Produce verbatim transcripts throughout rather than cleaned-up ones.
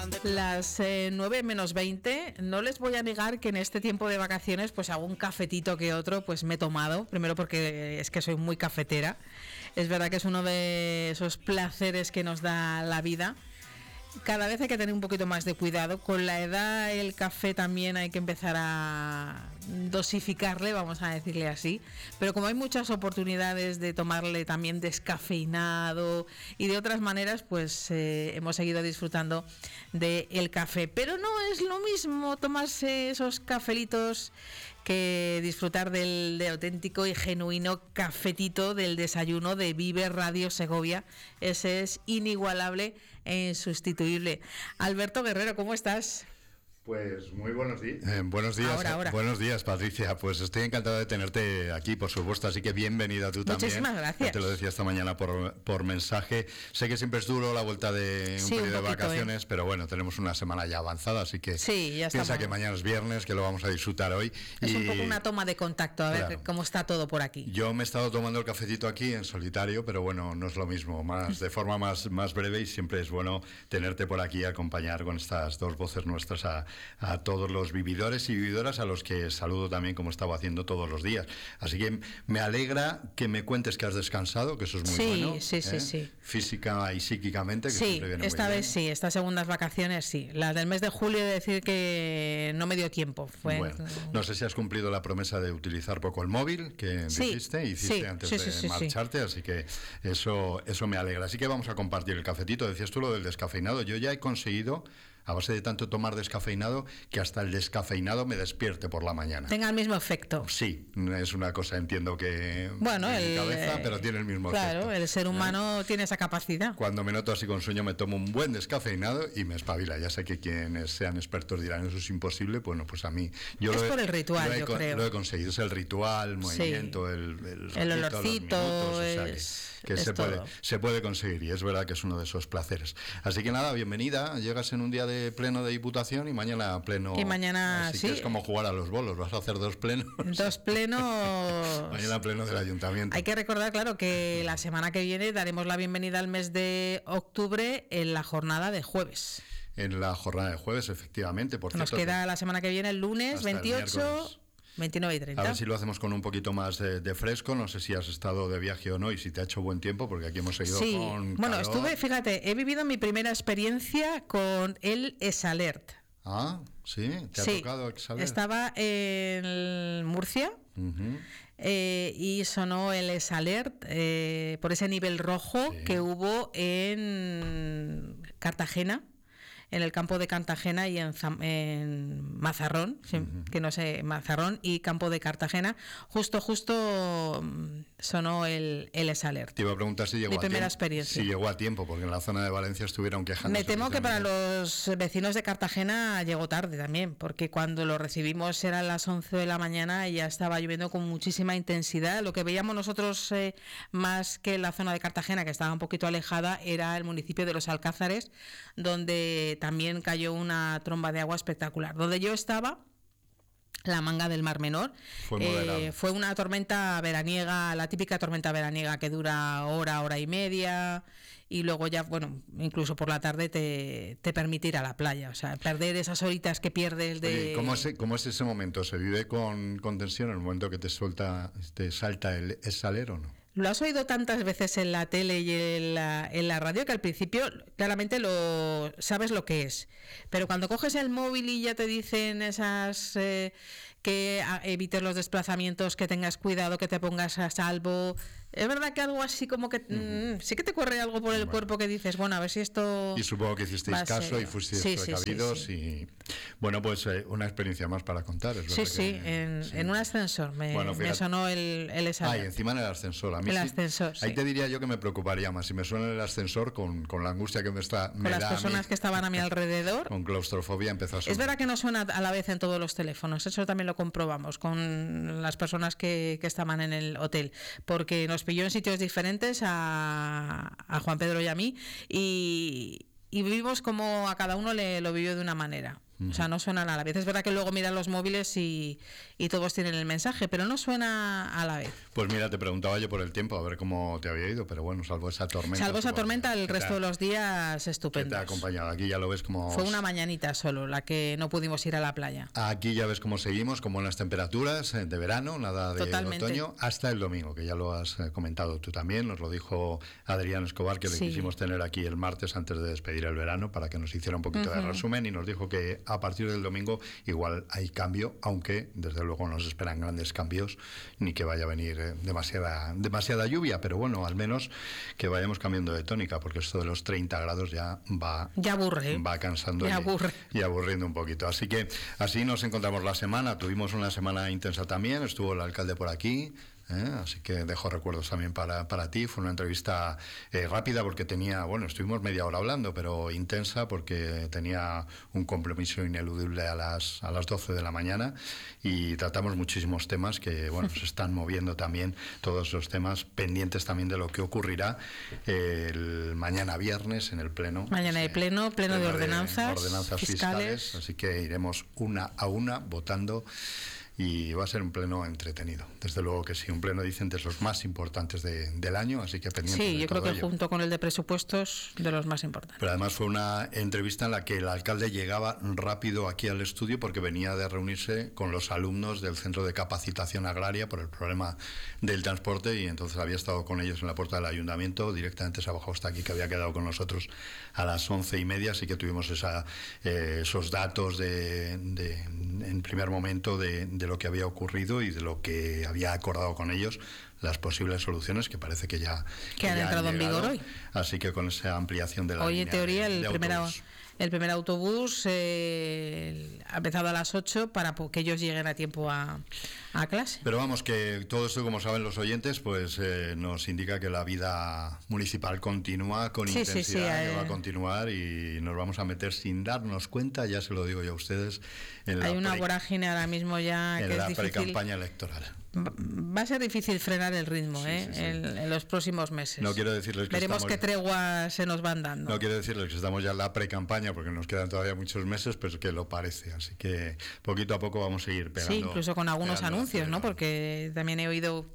Las eh, nueve menos veinte. No les voy a negar que en este tiempo de vacaciones pues algún cafetito que otro pues me he tomado. Primero porque es que soy muy cafetera. Es verdad que es uno de esos placeres que nos da la vida. Cada vez hay que tener un poquito más de cuidado. Con la edad el café también hay que empezar a dosificarle, vamos a decirle así. Pero como hay muchas oportunidades de tomarle también descafeinado y de otras maneras, pues eh, hemos seguido disfrutando del café. Pero no es lo mismo tomarse esos cafelitos que disfrutar del, del auténtico y genuino cafetito del desayuno de Vive Radio Segovia. Ese es inigualable e insustituible. Alberto Guerrero, ¿cómo estás? Pues muy buenos días. Eh, buenos días, ahora, ahora. Buenos días, Patricia. Pues estoy encantado de tenerte aquí, por supuesto, así que bienvenida tú también. Muchísimas gracias. Ya te lo decía esta mañana por, por mensaje. Sé que siempre es duro la vuelta de un sí, periodo un de vacaciones, eh. pero bueno, tenemos una semana ya avanzada, así que sí, ya piensa estamos. que mañana es viernes, que lo vamos a disfrutar hoy. Es y... un poco una toma de contacto, a claro. ver cómo está todo por aquí. Yo me he estado tomando el cafecito aquí en solitario, pero bueno, no es lo mismo, más de forma más, más breve, y siempre es bueno tenerte por aquí y acompañar con estas dos voces nuestras a, a todos los los vividores y vividoras, a los que saludo también, como estaba haciendo todos los días. Así que me alegra que me cuentes que has descansado, que eso es muy sí, bueno. Sí, sí, ¿eh? sí. Física y psíquicamente, que sí, siempre viene esta muy vez bien. sí, estas segundas vacaciones sí. Las del mes de julio he de decir que no me dio tiempo. Fue... Bueno, no sé si has cumplido la promesa de utilizar poco el móvil, que sí, dijiste, hiciste sí, antes sí, de sí, sí, marcharte, sí. así que eso, eso me alegra. Así que vamos a compartir el cafetito. Decías tú lo del descafeinado. Yo ya he conseguido, a base de tanto tomar descafeinado, que hasta el descafeinado me despierte por la mañana. Tenga el mismo efecto. Sí, es una cosa, entiendo que bueno, en el, mi cabeza, eh, pero tiene el mismo claro, efecto. Claro, el ser humano ¿Eh? tiene esa capacidad. Cuando me noto así con sueño me tomo un buen descafeinado y me espabila. Ya sé que quienes sean expertos dirán eso es imposible. Bueno, pues a mí... Yo es lo he, por el ritual, lo he, yo creo. Lo he conseguido, es el ritual, el movimiento, sí. el, el, el olorcito, minutos, es, o sea, que, que es se, todo. puede, se puede conseguir, y es verdad que es uno de esos placeres. Así que nada, bienvenida. Llegas en un día de pleno de Diputación y mañana pleno. Y mañana así sí. que es como jugar a los bolos, vas a hacer dos plenos. Dos plenos. Mañana pleno del ayuntamiento. Hay que recordar, claro, que la semana que viene daremos la bienvenida al mes de octubre en la jornada de jueves. En la jornada de jueves, efectivamente. Por Nos cierto, queda que la semana que viene el lunes veintiocho, veintinueve y treinta. A ver si lo hacemos con un poquito más de, de fresco. No sé si has estado de viaje o no y si te ha hecho buen tiempo, porque aquí hemos seguido sí. con Bueno, calor. estuve, fíjate, he vivido mi primera experiencia con el Exalert. Ah, sí, te ha sí, tocado Exalert. Estaba en Murcia. Uh-huh. Eh, y sonó el Exalert eh, por ese nivel rojo sí. que hubo en Cartagena, en el campo de Cartagena y en, en Mazarrón, uh-huh. que no sé, Mazarrón y campo de Cartagena, justo, justo sonó el, el Exalert. Te iba a preguntar si llegó, Mi a primera tiempo, experiencia. si llegó a tiempo, porque en la zona de Valencia estuvieron quejando. Me temo que para los vecinos de Cartagena llegó tarde también, porque cuando lo recibimos eran las once de la mañana y ya estaba lloviendo con muchísima intensidad. Lo que veíamos nosotros eh, más que la zona de Cartagena, que estaba un poquito alejada, era el municipio de Los Alcázares, donde también cayó una tromba de agua espectacular. Donde yo estaba, la Manga del Mar Menor, fue, eh, fue una tormenta veraniega, la típica tormenta veraniega que dura hora, hora y media, y luego ya, bueno, incluso por la tarde te, te permite ir a la playa, o sea, perder esas horitas que pierdes de... Oye, ¿cómo, es, ¿Cómo es ese momento? ¿Se vive con, con tensión en el momento que te suelta, te salta el Exalert o no? Lo has oído tantas veces en la tele y en la, en la radio que al principio claramente lo sabes lo que es. Pero cuando coges el móvil y ya te dicen esas eh, que evites los desplazamientos, que tengas cuidado, que te pongas a salvo, es verdad que algo así como que uh-huh. mmm, sí que te corre algo por el bueno. cuerpo que dices, bueno, a ver si esto... Y supongo que hicisteis caso y fuisteis sí, precavidos sí, sí, sí. y bueno, pues eh, una experiencia más para contar. Es sí, sí, que, en, sí, en un ascensor me, bueno, me sonó el, el Exalert. Ah, y encima en el ascensor. A mí el sí, ascensor, sí. Ahí te diría yo que me preocuparía más si me suena en el ascensor con, con la angustia que me está con me las da personas a mí. Que estaban a mi alrededor. Con claustrofobia empezó a sonar. Es verdad que no suena a la vez en todos los teléfonos, eso también lo comprobamos con las personas que, que estaban en el hotel, porque nos pilló en sitios diferentes a, a Juan Pedro y a mí y... y vivimos como a cada uno le lo vivió de una manera. O sea, no suenan a la vez. Es verdad que luego miran los móviles y, y todos tienen el mensaje, pero no suena a la vez. Pues mira, te preguntaba yo por el tiempo, a ver cómo te había ido, pero bueno, salvo esa tormenta. Salvo esa tormenta, el resto te, de los días Que estupendos. te ha acompañado. Aquí ya lo ves como... Fue una mañanita solo la que no pudimos ir a la playa. Aquí ya ves cómo seguimos, con buenas temperaturas de verano, nada de Totalmente. otoño, hasta el domingo, que ya lo has comentado tú también. Nos lo dijo Adrián Escobar, que le Sí. quisimos tener aquí el martes antes de despedir el verano, para que nos hiciera un poquito uh-huh. de resumen, y nos dijo que a partir del domingo igual hay cambio, aunque desde luego no nos esperan grandes cambios ni que vaya a venir eh, demasiada, demasiada lluvia, pero bueno, al menos que vayamos cambiando de tónica, porque esto de los treinta grados ya va, ya aburre, va cansando ya y, aburre. y aburriendo un poquito. Así que así nos encontramos la semana. Tuvimos una semana intensa también, estuvo el alcalde por aquí. ¿Eh? Así que dejo recuerdos también para, para ti. Fue una entrevista eh, rápida porque tenía, bueno, estuvimos media hora hablando, pero intensa porque tenía un compromiso ineludible a las, a las doce de la mañana, y tratamos muchísimos temas que, bueno, se están moviendo también, todos los temas pendientes también de lo que ocurrirá eh, el mañana viernes en el pleno. Mañana de pleno, pleno, pleno de ordenanzas, de ordenanzas fiscales. fiscales. Así que iremos una a una votando. Y va a ser un pleno entretenido. Desde luego que sí, un pleno, dicen, de los más importantes de, del año, así que pendiente. Sí, de yo todo creo que ello. Junto con el de presupuestos, de los más importantes. Pero además fue una entrevista en la que el alcalde llegaba rápido aquí al estudio porque venía de reunirse con los alumnos del Centro de Capacitación Agraria por el problema del transporte, y entonces había estado con ellos en la puerta del ayuntamiento, directamente se ha bajado hasta aquí, que había quedado con nosotros a las once y media, así que tuvimos esa, eh, esos datos de, de, en primer momento de, de de lo que había ocurrido y de lo que había acordado con ellos, las posibles soluciones que parece que ya que, que han ya entrado han en vigor hoy. Así que con esa ampliación de la hoy línea en teoría de, el de primer autobús. El primer autobús eh, ha empezado a las ocho para que ellos lleguen a tiempo a, a clase. Pero vamos, que todo esto, como saben los oyentes, pues eh, nos indica que la vida municipal continúa con sí, intensidad, sí, sí, eh, que va a continuar, y nos vamos a meter sin darnos cuenta, ya se lo digo yo a ustedes. En Hay la una pre, vorágine ahora mismo ya en que la es difícil. Pre-campaña electoral. Va a ser difícil frenar el ritmo sí, ¿eh? sí, sí. En, en los próximos meses. No quiero decirles que veremos estamos, qué treguas se nos van dando. No quiero decirles que estamos ya en la pre-campaña, porque nos quedan todavía muchos meses, pero que lo parece. Así que poquito a poco vamos a ir pegando. Sí, incluso con algunos anuncios, ¿no? Porque también he oído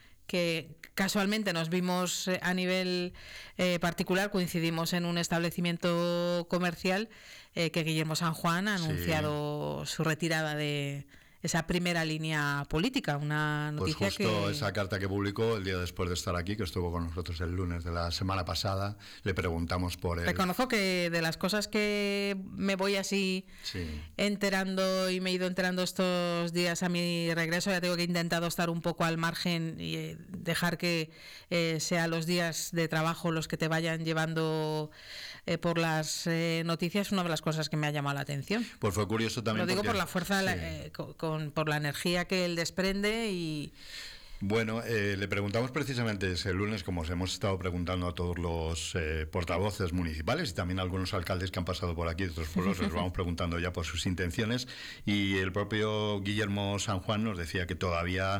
que casualmente nos vimos a nivel eh, particular, coincidimos en un establecimiento comercial eh, que Guillermo San Juan ha anunciado sí. su retirada de esa primera línea política, una noticia pues justo que... esa carta que publicó el día después de estar aquí, que estuvo con nosotros el lunes de la semana pasada, le preguntamos por él. Reconozco que de las cosas que me voy así sí. enterando y me he ido enterando estos días a mi regreso, ya tengo que he intentado estar un poco al margen y dejar que eh, sean los días de trabajo los que te vayan llevando eh, por las eh, noticias, una de las cosas que me ha llamado la atención. Pues fue curioso también. Lo digo porque, por la fuerza, sí. eh, con, con, por la energía que él desprende y... Bueno, eh, le preguntamos precisamente ese lunes, como os hemos estado preguntando a todos los eh, portavoces municipales y también a algunos alcaldes que han pasado por aquí de otros pueblos, les vamos preguntando ya por sus intenciones, y el propio Guillermo San Juan nos decía que todavía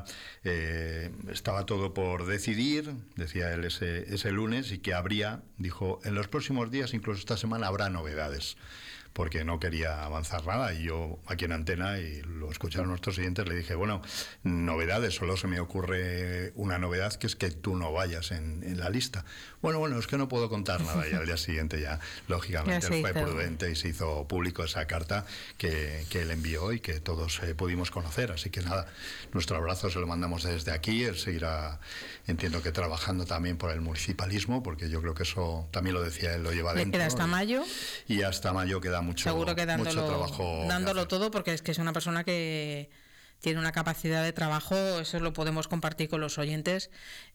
eh, estaba todo por decidir, decía él ese, ese lunes, y que habría, dijo, en los próximos días, incluso esta semana, habrá novedades, porque no quería avanzar nada. Y yo aquí en Antena, y lo escucharon nuestros siguientes, le dije, bueno, novedades, solo se me ocurre una novedad, que es que tú no vayas en, en la lista. Bueno, bueno, es que no puedo contar nada. Y al día siguiente ya, lógicamente, él fue prudente y se hizo público esa carta que, que él envió y que todos eh, pudimos conocer. Así que nada, nuestro abrazo se lo mandamos desde aquí. Él seguirá, entiendo que trabajando también por el municipalismo, porque yo creo que eso, también lo decía él, lo lleva Le dentro. queda hasta y, mayo. Y hasta mayo queda mucho, seguro que dándolo, mucho trabajo. Dándolo todo, porque es que es una persona que tiene una capacidad de trabajo, eso lo podemos compartir con los oyentes,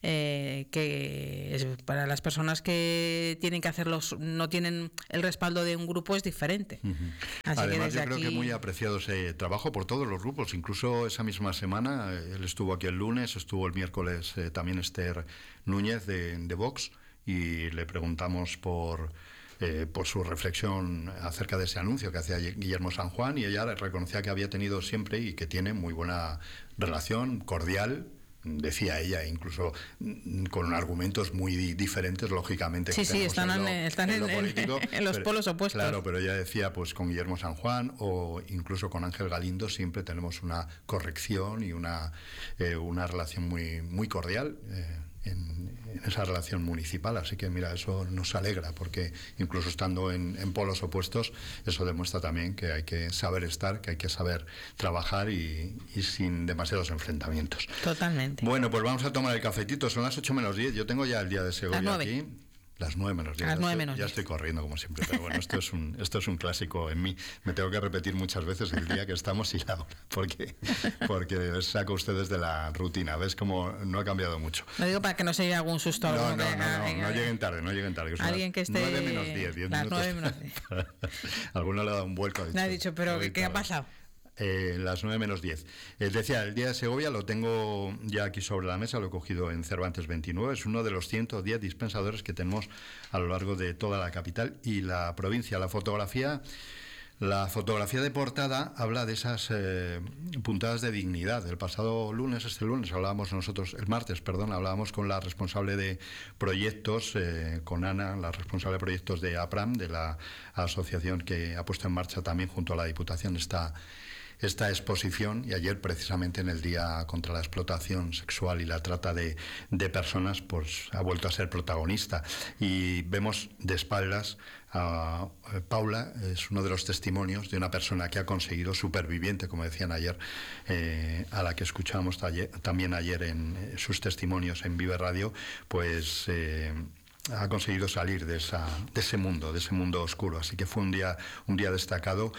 eh, que es, para las personas que tienen que hacerlos, no tienen el respaldo de un grupo, es diferente. Uh-huh. Así Además, que yo desde creo aquí... que muy apreciado ese trabajo por todos los grupos. Incluso esa misma semana, eh, él estuvo aquí el lunes, estuvo el miércoles eh, también Esther Núñez de, de Vox, y le preguntamos por... Eh, por su reflexión acerca de ese anuncio que hacía Guillermo San Juan, y ella reconocía que había tenido siempre y que tiene muy buena relación, cordial, decía ella, incluso con argumentos muy di diferentes, lógicamente. Sí, que sí, están, en, lo, están en, en, político, en los pero, polos opuestos. Claro, pero ella decía, pues con Guillermo San Juan o incluso con Ángel Galindo siempre tenemos una corrección y una, eh, una relación muy, muy cordial. Eh, En, en esa relación municipal, así que mira, eso nos alegra, porque incluso estando en, en polos opuestos, eso demuestra también que hay que saber estar, que hay que saber trabajar y, y sin demasiados enfrentamientos. Totalmente. Bueno, pues vamos a tomar el cafetito, son las ocho menos diez, yo tengo ya el día de Segovia aquí. Las nueve menos diez. Las nueve ya, menos ya estoy corriendo como siempre, pero bueno, esto es un esto es un clásico en mí. Me tengo que repetir muchas veces el día que estamos y la hora, porque porque saco ustedes de la rutina. ¿Ves cómo no ha cambiado mucho? Lo digo para que no se lleve algún susto. No, algún no, que, no, no, venga, no lleguen tarde, no lleguen tarde. Que alguien que esté nueve menos diez, diez las minutos. nueve menos diez. Alguno le ha dado un vuelco. Ha dicho, le ha dicho, pero ¿qué, ¿qué ha pasado? Eh, las nueve menos diez. Eh, decía, el día de Segovia lo tengo ya aquí sobre la mesa, lo he cogido en Cervantes veintinueve, es uno de los ciento diez dispensadores que tenemos a lo largo de toda la capital y la provincia. La fotografía, la fotografía de portada habla de esas eh, puntadas de dignidad. El pasado lunes, este lunes, hablábamos nosotros, el martes, perdón, hablábamos con la responsable de proyectos, eh, con Ana, la responsable de proyectos de APRAM, de la asociación que ha puesto en marcha también junto a la Diputación esta esta exposición, y ayer precisamente en el Día contra la Explotación Sexual y la Trata de, de Personas, pues ha vuelto a ser protagonista. Y vemos de espaldas a uh, Paula, es uno de los testimonios de una persona que ha conseguido, superviviente, como decían ayer, eh, a la que escuchábamos taller, también ayer en eh, sus testimonios en Vive Radio, pues... Eh, ha conseguido salir de esa de ese mundo, de ese mundo oscuro. Así que fue un día un día destacado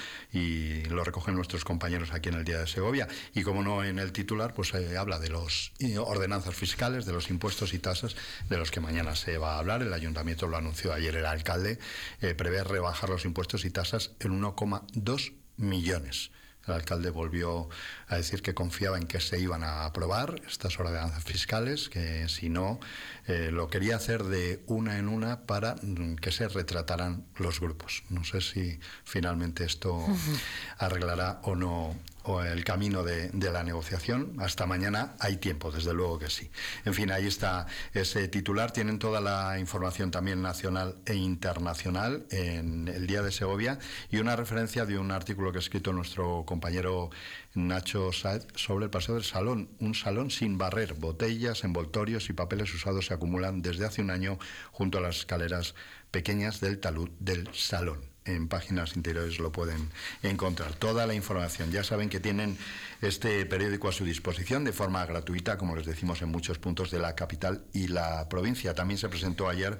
y lo recogen nuestros compañeros aquí en el Día de Segovia. Y como no, en el titular pues eh, habla de las ordenanzas fiscales, de los impuestos y tasas de los que mañana se va a hablar. El Ayuntamiento lo anunció ayer el alcalde, eh, prevé rebajar los impuestos y tasas en uno coma dos millones. El alcalde volvió a decir que confiaba en que se iban a aprobar estas ordenanzas fiscales, que si no, eh, lo quería hacer de una en una para que se retrataran los grupos. No sé si finalmente esto arreglará o no o el camino de, de la negociación. Hasta mañana hay tiempo, desde luego que sí. En fin, ahí está ese titular. Tienen toda la información también nacional e internacional en el Día de Segovia y una referencia de un artículo que ha escrito nuestro compañero Nacho Saez sobre el Paseo del Salón. Un salón sin barrer. Botellas, envoltorios y papeles usados se acumulan desde hace un año junto a las escaleras pequeñas del talud del salón. En páginas interiores lo pueden encontrar. Toda la información. Ya saben que tienen este periódico a su disposición de forma gratuita, como les decimos, en muchos puntos de la capital y la provincia. También se presentó ayer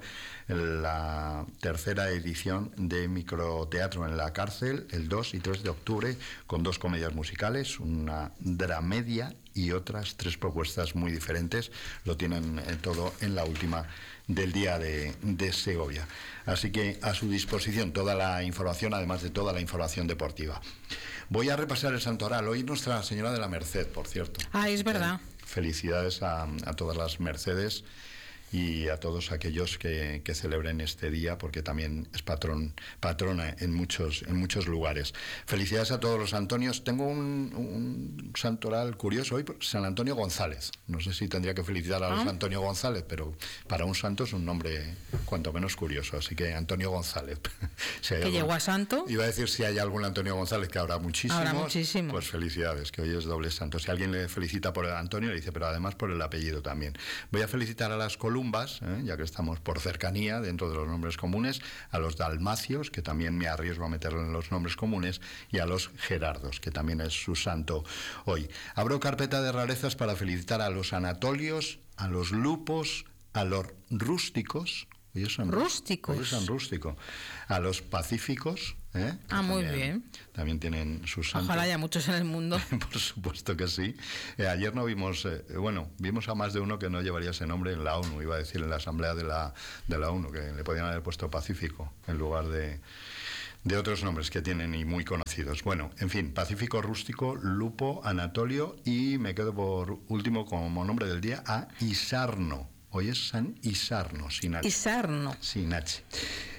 la tercera edición de Microteatro en la Cárcel, el dos y tres de octubre, con dos comedias musicales, una dramedia y otras tres propuestas muy diferentes. Lo tienen eh, todo en la última del Día de, de Segovia. Así que a su disposición toda la información, además de toda la información deportiva. Voy a repasar el santoral. Hoy Nuestra Señora de la Merced, por cierto. Ah, es verdad. Eh, felicidades a, a todas las Mercedes y a todos aquellos que, que celebren este día, porque también es patrón, patrona en muchos, en muchos lugares. Felicidades a todos los Antonios. Tengo un, un santoral curioso hoy, San Antonio González. No sé si tendría que felicitar a los ¿Ah? Antonio González, pero para un santo es un nombre cuanto menos curioso, así que Antonio González. Si ¿Que algún, llegó a santo? Iba a decir si hay algún Antonio González, que habrá muchísimos. Habrá muchísimos. Pues felicidades, que hoy es doble santo. Si alguien le felicita por el Antonio, le dice, pero además por el apellido también. Voy a felicitar a las columnas, ¿eh? Ya que estamos por cercanía dentro de los nombres comunes, a los dalmacios, que también me arriesgo a meterlo en los nombres comunes, y a los gerardos, que también es su santo hoy. Abro carpeta de rarezas para felicitar a los anatolios, a los lupos, a los rústicos. Hoy es San rústicos. Hoy es San Rústico. A los pacíficos. ¿Eh? Ah, muy también, bien. También tienen sus santos. Ojalá haya muchos en el mundo. Por supuesto que sí. Eh, ayer no vimos, eh, bueno, vimos a más de uno que no llevaría ese nombre en la ONU, iba a decir en la Asamblea de la, de la ONU, que le podían haber puesto Pacífico en lugar de, de otros nombres que tienen y muy conocidos. Bueno, en fin, Pacífico, Rústico, Lupo, Anatolio y me quedo por último como nombre del día a Isarno. Hoy es San Isarno, sin H. Isarno. Sin H.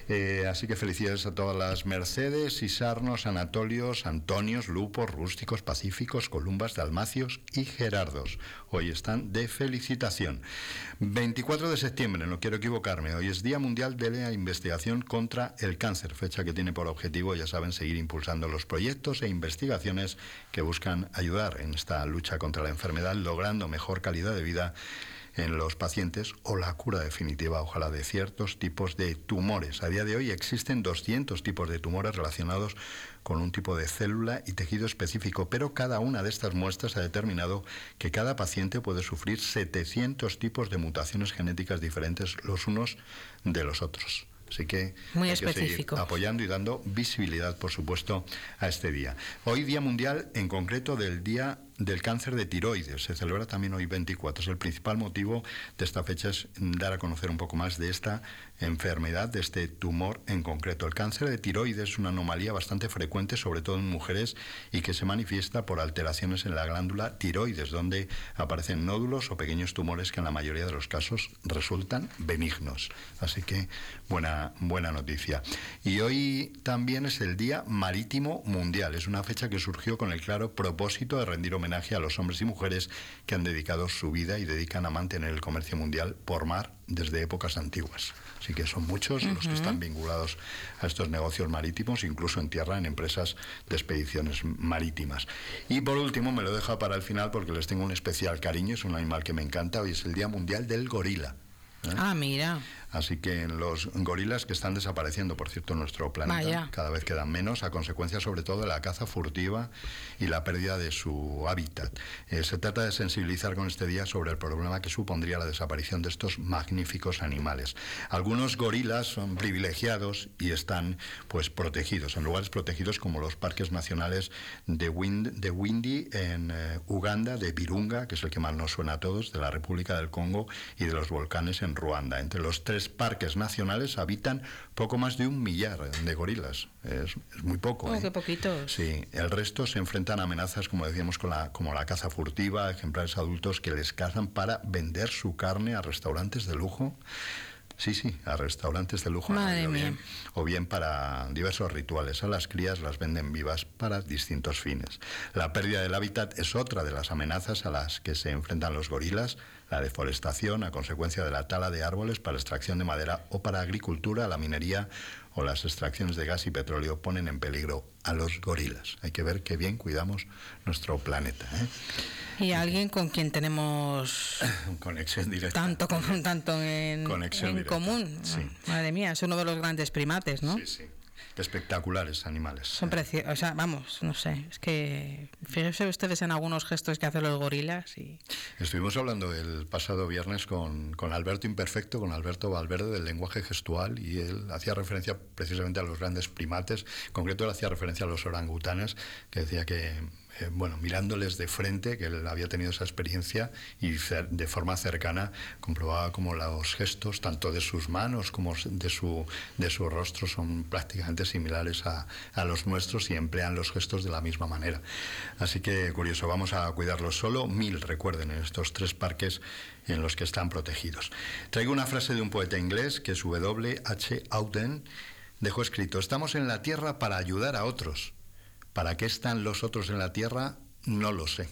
Eh, así que felicidades a todas las Mercedes, Isarnos, Anatolios, Antonios, Lupos, Rústicos, Pacíficos, Columbas, Dalmacios y Gerardos. Hoy están de felicitación. veinticuatro de septiembre, no quiero equivocarme, hoy es Día Mundial de la Investigación contra el Cáncer, fecha que tiene por objetivo, ya saben, seguir impulsando los proyectos e investigaciones que buscan ayudar en esta lucha contra la enfermedad, logrando mejor calidad de vida en los pacientes o la cura definitiva, ojalá, de ciertos tipos de tumores. A día de hoy existen doscientos tipos de tumores relacionados con un tipo de célula y tejido específico, pero cada una de estas muestras ha determinado que cada paciente puede sufrir setecientos tipos de mutaciones genéticas diferentes los unos de los otros. Así que muy hay específico. Que seguir apoyando y dando visibilidad, por supuesto, a este día. Hoy Día Mundial, en concreto, del Día del Cáncer de Tiroides. Se celebra también hoy veinticuatro. Es el principal motivo de esta fecha, es dar a conocer un poco más de esta enfermedad, de este tumor en concreto. El cáncer de tiroides es una anomalía bastante frecuente, sobre todo en mujeres, y que se manifiesta por alteraciones en la glándula tiroides, donde aparecen nódulos o pequeños tumores que en la mayoría de los casos resultan benignos. Así que buena, buena noticia. Y hoy también es el Día Marítimo Mundial. Es una fecha que surgió con el claro propósito de rendir homenaje a los hombres y mujeres que han dedicado su vida y dedican a mantener el comercio mundial por mar desde épocas antiguas. Así que son muchos uh-huh. los que están vinculados a estos negocios marítimos, incluso en tierra, en empresas de expediciones marítimas. Y por último, me lo dejo para el final porque les tengo un especial cariño, es un animal que me encanta. Hoy es el Día Mundial del Gorila. ¿Eh? Ah, mira. Así que los gorilas que están desapareciendo, por cierto, en nuestro planeta, Vaya. cada vez quedan menos, a consecuencia sobre todo de la caza furtiva y la pérdida de su hábitat. Eh, se trata de sensibilizar con este día sobre el problema que supondría la desaparición de estos magníficos animales. Algunos gorilas son privilegiados y están pues protegidos, en lugares protegidos como los parques nacionales de, Wind, de Windy en eh, Uganda, de Virunga, que es el que más nos suena a todos, de la República del Congo y de los volcanes en Ruanda. Entre los tres parques nacionales habitan poco más de un millar de gorilas. Es, es muy poco. Oh, ¿eh? qué poquitos. Sí, el resto se enfrentan a amenazas, como decíamos, con la, como la caza furtiva, ejemplares adultos que les cazan para vender su carne a restaurantes de lujo. Sí, sí, a restaurantes de lujo. Madre o, mía. bien, o bien para diversos rituales. A las crías las venden vivas para distintos fines. La pérdida del hábitat es otra de las amenazas a las que se enfrentan los gorilas. La deforestación a consecuencia de la tala de árboles para extracción de madera o para agricultura, la minería o las extracciones de gas y petróleo ponen en peligro a los gorilas. Hay que ver qué bien cuidamos nuestro planeta, ¿eh? Y alguien con quien tenemos conexión directa. Tanto, con, tanto en, en común. Sí. Madre mía, es uno de los grandes primates, ¿no? Sí, sí. Espectaculares animales. Son preciosos, o sea, vamos, no sé, es que fíjense ustedes en algunos gestos que hacen los gorilas y... Estuvimos hablando el pasado viernes con, con Alberto Imperfecto, con Alberto Valverde del lenguaje gestual, y él hacía referencia precisamente a los grandes primates, en concreto él hacía referencia a los orangutanes, que decía que... Eh, bueno, mirándoles de frente, que él había tenido esa experiencia y de forma cercana comprobaba como los gestos, tanto de sus manos como de su, de su rostro, son prácticamente similares a, a los nuestros y emplean los gestos de la misma manera. Así que curioso, vamos a cuidarlos. Solo mil, recuerden, en estos tres parques en los que están protegidos. Traigo una frase de un poeta inglés que es W H Auden, dejó escrito: estamos en la tierra para ayudar a otros. ¿Para qué están los otros en la tierra? No lo sé.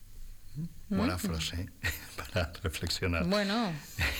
Buena frase, ¿eh? Para reflexionar. Bueno.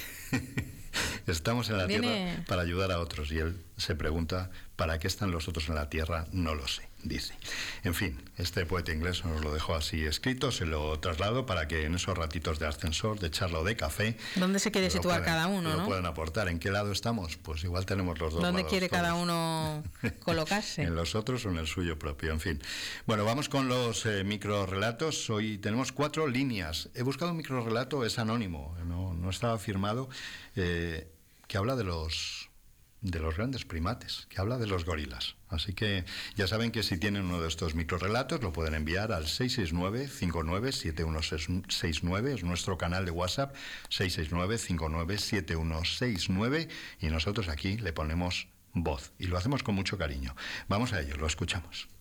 Estamos en la Viene... tierra para ayudar a otros. Y él se pregunta, ¿para qué están los otros en la tierra? No lo sé, dice. En fin, este poeta inglés nos lo dejó así escrito, se lo traslado para que en esos ratitos de ascensor, de charla o de café... ¿Dónde se quiere situar pueden, cada uno, lo no? pueden aportar. ¿En qué lado estamos? Pues igual tenemos los dos ¿Dónde lados, quiere todos. cada uno colocarse? En los otros o en el suyo propio, en fin. Bueno, vamos con los eh, microrrelatos. Hoy tenemos cuatro líneas. He buscado un microrrelato, es anónimo, no, no estaba firmado, eh, que habla de los... de los grandes primates, que habla de los gorilas. Así que ya saben que si tienen uno de estos microrrelatos lo pueden enviar al seis seis nueve, cinco nueve, siete uno seis nueve, es nuestro canal de WhatsApp, seis seis nueve, cinco nueve, siete uno seis nueve, y nosotros aquí le ponemos voz y lo hacemos con mucho cariño. Vamos a ello, lo escuchamos.